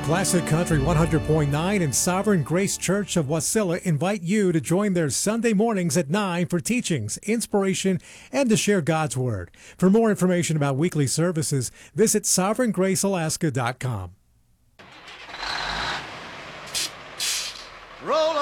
Classic Country 100.9 and Sovereign Grace Church of Wasilla invite you to join their Sunday mornings at 9 for teachings, inspiration, and to share God's Word. For more information about weekly services, visit sovereigngracealaska.com. Roll